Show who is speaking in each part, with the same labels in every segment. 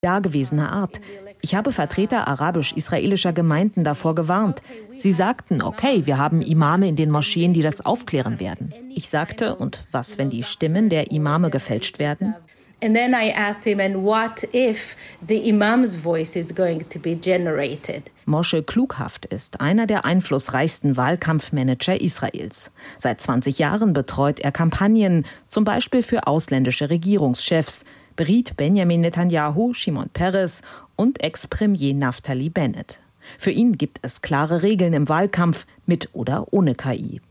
Speaker 1: dagewesener Art. Ich habe Vertreter arabisch-israelischer Gemeinden davor gewarnt. Sie sagten, okay, wir haben Imame in den Moscheen, die das aufklären werden. Ich sagte, und was, wenn die Stimmen der Imame gefälscht werden?
Speaker 2: And then I asked him, and what if the imam's voice is going to be generated?
Speaker 1: Moshe Klughaft ist einer der einflussreichsten Wahlkampfmanager Israels. Seit 20 Jahren betreut er Kampagnen, zum Beispiel für ausländische Regierungschefs, beriet Benjamin Netanyahu, Shimon Peres und Ex-Premier Naftali Bennett. Für ihn gibt es klare Regeln im Wahlkampf, mit oder ohne KI.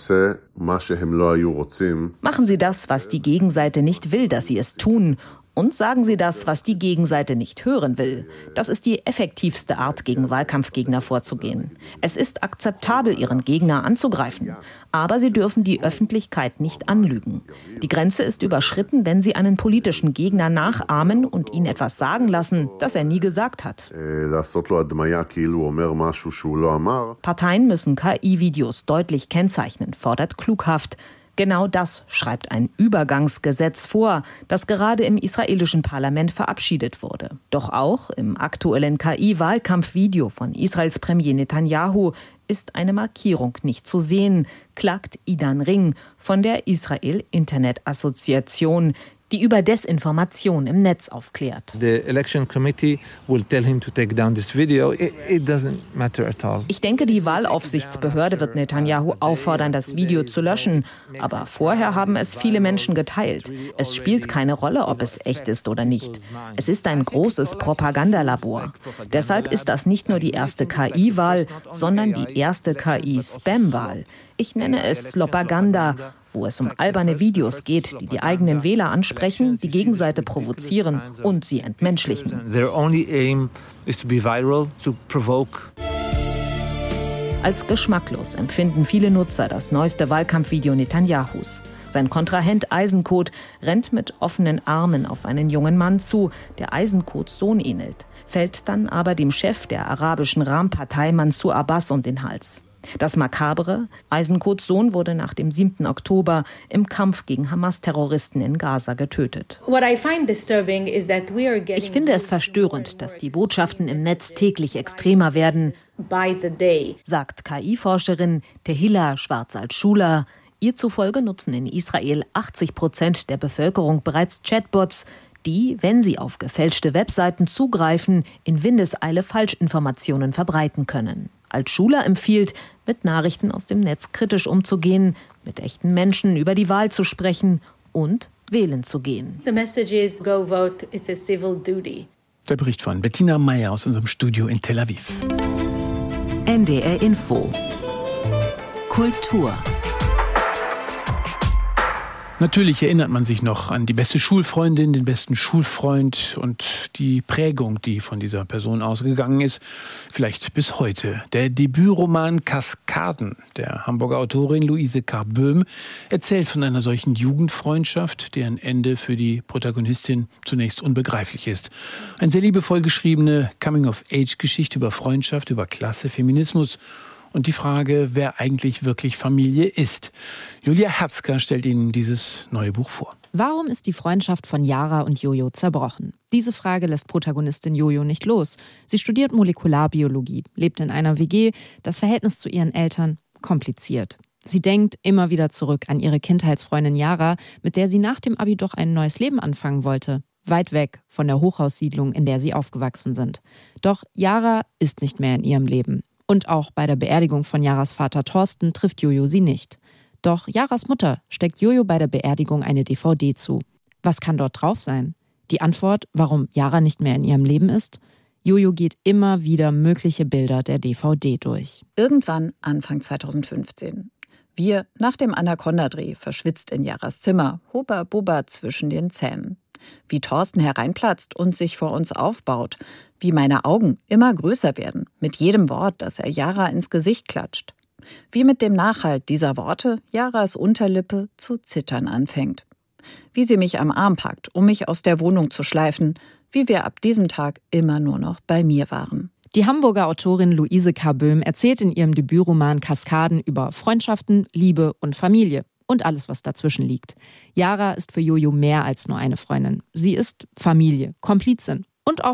Speaker 1: Machen Sie das, was die Gegenseite nicht will, dass Sie es tun. Und sagen Sie das, was die Gegenseite nicht hören will. Das ist die effektivste Art, gegen Wahlkampfgegner vorzugehen. Es ist akzeptabel, Ihren Gegner anzugreifen. Aber Sie dürfen die Öffentlichkeit nicht anlügen. Die Grenze ist überschritten, wenn Sie einen politischen Gegner nachahmen und ihn etwas sagen lassen, das er nie gesagt hat. Parteien müssen KI-Videos deutlich kennzeichnen, fordert Klughaft. Genau das schreibt ein Übergangsgesetz vor, das gerade im israelischen Parlament verabschiedet wurde. Doch auch im aktuellen KI-Wahlkampfvideo von Israels Premier Netanyahu ist eine Markierung nicht zu sehen, klagt Idan Ring von der Israel Internet Assoziation, die über Desinformation im Netz aufklärt.
Speaker 3: The election committee will tell him to take down this video. It doesn't matter at all.
Speaker 1: Ich denke, die Wahlaufsichtsbehörde wird Netanyahu auffordern, das Video zu löschen. Aber vorher haben es viele Menschen geteilt. Es spielt keine Rolle, ob es echt ist oder nicht. Es ist ein großes Propagandalabor. Deshalb ist das nicht nur die erste KI-Wahl, sondern die erste KI-Spam-Wahl. Ich nenne es Slopaganda, wo es um alberne Videos geht, die die eigenen Wähler ansprechen, die Gegenseite provozieren und sie entmenschlichen.
Speaker 3: Their only aim is to be viral, to provoke.
Speaker 1: Als geschmacklos empfinden viele Nutzer das neueste Wahlkampfvideo Netanyahus. Sein Kontrahent Eisenkot rennt mit offenen Armen auf einen jungen Mann zu, der Eisenkots Sohn ähnelt, fällt dann aber dem Chef der arabischen Ram-Partei Mansur Abbas um den Hals. Das Makabere: Eisenkots Sohn wurde nach dem 7. Oktober im Kampf gegen Hamas-Terroristen in Gaza getötet. Ich finde es verstörend, dass die Botschaften im Netz täglich extremer werden, sagt KI-Forscherin Tehila Schwarz-Altschula. Ihr zufolge nutzen in Israel 80% der Bevölkerung bereits Chatbots, die, wenn sie auf gefälschte Webseiten zugreifen, in Windeseile Falschinformationen verbreiten können. Altschula empfiehlt, mit Nachrichten aus dem Netz kritisch umzugehen, mit echten Menschen über die Wahl zu sprechen und wählen zu gehen.
Speaker 2: The message is, go vote, it's a civil duty.
Speaker 4: Der Bericht von Bettina Meyer aus unserem Studio in Tel Aviv.
Speaker 5: NDR Info. Kultur.
Speaker 4: Natürlich erinnert man sich noch an die beste Schulfreundin, den besten Schulfreund und die Prägung, die von dieser Person ausgegangen ist. Vielleicht bis heute. Der Debütroman Kaskaden der Hamburger Autorin Luise Karböhm erzählt von einer solchen Jugendfreundschaft, deren Ende für die Protagonistin zunächst unbegreiflich ist. Eine sehr liebevoll geschriebene Coming-of-Age-Geschichte über Freundschaft, über Klasse, Feminismus und die Frage, wer eigentlich wirklich Familie ist. Julia Herzka stellt Ihnen dieses neue Buch vor.
Speaker 6: Warum ist die Freundschaft von Yara und Jojo zerbrochen? Diese Frage lässt Protagonistin Jojo nicht los. Sie studiert Molekularbiologie, lebt in einer WG, das Verhältnis zu ihren Eltern kompliziert. Sie denkt immer wieder zurück an ihre Kindheitsfreundin Yara, mit der sie nach dem Abi doch ein neues Leben anfangen wollte. Weit weg von der Hochhaussiedlung, in der sie aufgewachsen sind. Doch Yara ist nicht mehr in ihrem Leben. Und auch bei der Beerdigung von Yaras Vater Thorsten trifft Jojo sie nicht. Doch Yaras Mutter steckt Jojo bei der Beerdigung eine DVD zu. Was kann dort drauf sein? Die Antwort, warum Yara nicht mehr in ihrem Leben ist? Jojo geht immer wieder mögliche Bilder der DVD durch.
Speaker 7: Irgendwann Anfang 2015. Wir, nach dem Anaconda-Dreh, verschwitzt in Yaras Zimmer, Hubba-Bubba zwischen den Zähnen. Wie Thorsten hereinplatzt und sich vor uns aufbaut. Wie meine Augen immer größer werden, mit jedem Wort, das er Yara ins Gesicht klatscht. Wie mit dem Nachhalt dieser Worte Yaras Unterlippe zu zittern anfängt. Wie sie mich am Arm packt, um mich aus der Wohnung zu schleifen. Wie wir ab diesem Tag immer nur noch bei mir waren.
Speaker 6: Die Hamburger Autorin Luise Karböhm erzählt in ihrem Debütroman Kaskaden über Freundschaften, Liebe und Familie. Und alles, was dazwischen liegt. Yara ist für Jojo mehr als nur eine Freundin. Sie ist Familie, Komplizin Und auch